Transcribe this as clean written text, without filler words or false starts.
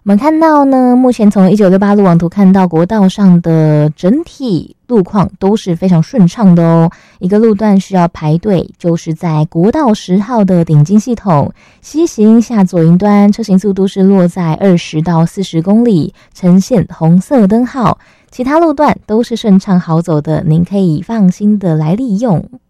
我们看到呢，目前从1968路网图看到国道上的整体路况都是非常顺畅的哦。一个路段需要排队，就是在国道10号的顶金系统西行下左营端，车行速度是落在20到40公里，呈现红色灯号。其他路段都是顺畅好走的，您可以放心的来利用。